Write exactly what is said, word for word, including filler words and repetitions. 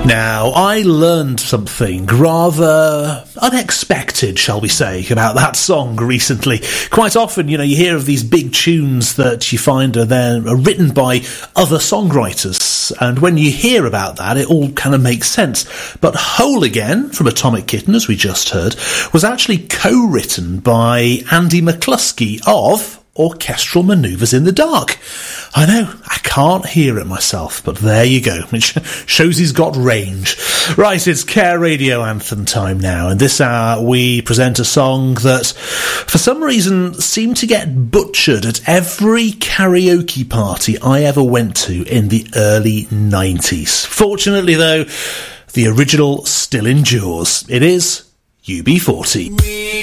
Now, I learned something rather unexpected, shall we say, about that song recently. Quite often, you know, you hear of these big tunes that you find are then are written by other songwriters, and when you hear about that, it all kind of makes sense. But Whole Again, from Atomic Kitten, as we just heard, was actually co-written by Andy McCluskey of Orchestral Manoeuvres in the Dark. I know, I can't hear it myself, but there you go. It shows he's got range. Right, it's Care Radio Anthem time now, and this hour we present a song that, for some reason, seemed to get butchered at every karaoke party I ever went to in the early nineties. Fortunately, though, the original still endures. It is U B forty.